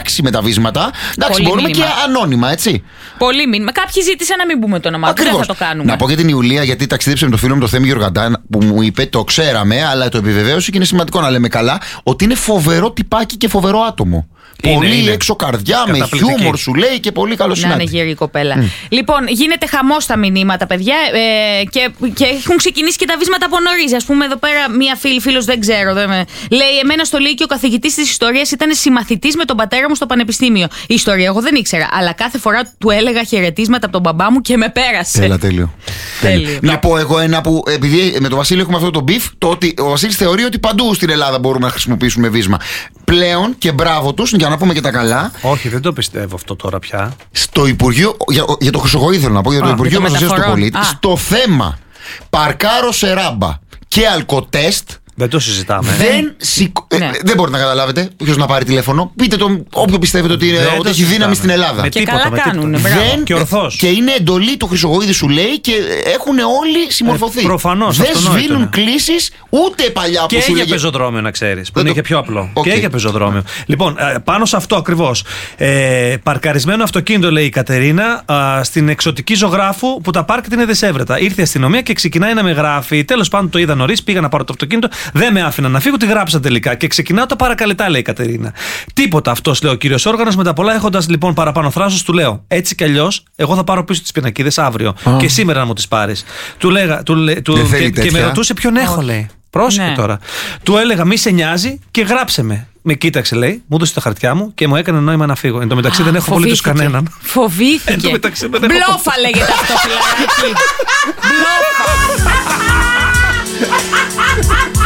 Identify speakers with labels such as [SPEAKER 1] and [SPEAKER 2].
[SPEAKER 1] εντάξει με τα βίσματα. Εντάξει,
[SPEAKER 2] Πολύ
[SPEAKER 1] μπορούμε
[SPEAKER 2] μήνυμα.
[SPEAKER 1] και ανώνυμα, έτσι.
[SPEAKER 2] Πολύ μήνυμα. Κάποιοι ζήτησαν να μην πούμε το όνομά του. Δεν θα το κάνουμε.
[SPEAKER 1] Να πω για την Ιουλία, γιατί ταξίδεψε με το φίλο μου το Θέμη Γεωργαντά, που μου είπε, το ξέραμε, αλλά το επιβεβαίωσε και είναι σημαντικό να λέμε καλά, ότι είναι φοβερό τυπάκι και φοβερό άτομο. Πολύ έξω καρδιά, με χιούμορ σου λέει και πολύ καλό συνάδελφο.
[SPEAKER 2] Να είναι γερή κοπέλα. Λοιπόν, γίνεται χαμός στα μηνύματα, παιδιά, και έχουν ξεκινήσει και τα βίσματα από νωρίς. Ας πούμε, εδώ πέρα μία φίλος, δεν ξέρω, λέει: εμένα στο Λύκειο ο καθηγητής της ιστορίας ήταν συμμαθητής με τον πατέρα μου στο πανεπιστήμιο. Η ιστορία εγώ δεν ήξερα, αλλά κάθε φορά του έλεγα χαιρετίσματα από τον μπαμπά μου και με πέρασε.
[SPEAKER 1] Έλα, τέλειο. Να πω εγώ ένα που, επειδή με τον Βασίλη έχουμε αυτό το μπιφ, το ότι ο Βασίλης θεωρεί ότι παντού στην Ελλάδα μπορούμε να χρησιμοποιήσουμε βίσμα. Πλέον, και μπράβο τους, για να πούμε και τα καλά.
[SPEAKER 3] Όχι, δεν το πιστεύω αυτό τώρα πια.
[SPEAKER 1] Στο Υπουργείο, για το Χρυσογοή θέλω να πω, για το Υπουργείο Προστασίας του Πολίτη, στο θέμα παρκάρω σε ράμπα και αλκοτέστ.
[SPEAKER 3] Δεν το συζητάμε.
[SPEAKER 1] Δεν μπορείτε να καταλάβετε ποιος να πάρει τηλέφωνο. Πείτε το όποιο πιστεύετε ότι έχει δύναμη στην Ελλάδα.
[SPEAKER 3] Με
[SPEAKER 2] και
[SPEAKER 3] τίποτα,
[SPEAKER 2] καλά κάνουν.
[SPEAKER 3] Και ορθώς.
[SPEAKER 1] Και είναι εντολή του Χρυσογοίδη, σου λέει, και έχουν όλοι συμμορφωθεί.
[SPEAKER 3] Προφανώς.
[SPEAKER 1] Δεν σβήνουν κλήσεις ούτε παλιά που
[SPEAKER 3] και
[SPEAKER 1] σου
[SPEAKER 3] για
[SPEAKER 1] λέγε.
[SPEAKER 3] πεζοδρόμιο, να ξέρεις. Που είναι και πιο απλό.
[SPEAKER 1] Okay.
[SPEAKER 3] Και για πεζοδρόμιο. Λοιπόν, πάνω σε αυτό ακριβώς. Παρκαρισμένο αυτοκίνητο, λέει η Κατερίνα, στην εξωτική Ζωγράφου, που τα πάρκετ είναι δεσέβρετα. Ήρθε η αστυνομία και ξεκινάει να με γράφει. Τέλος πάντων, το είδα νωρίς, πήγα να πάρω το αυτοκίνητο. Δεν με άφηνα να φύγω, τη γράψα τελικά. Και ξεκινάω τα παρακαλετά, λέει η Κατερίνα. Τίποτα αυτός, λέει ο κύριος Όργανος. Με τα πολλά έχοντας λοιπόν παραπάνω θράσος, του λέω: έτσι κι αλλιώς, εγώ θα πάρω πίσω τις πινακίδες αύριο. Και σήμερα να μου τις πάρεις. Και με ρωτούσε ποιον έχω, λέει. Πρόσεχε τώρα. Του έλεγα: μη σε νοιάζει και γράψε με. Με κοίταξε, λέει, μου έδωσε τα χαρτιά μου και μου έκανε νόημα να φύγω. Εν τω μεταξύ δεν έχω απολύτως κανέναν.
[SPEAKER 2] Φοβήθηκε. Μπλόφα λέγεται αυτό, φιλαράκι. Μπλόφα.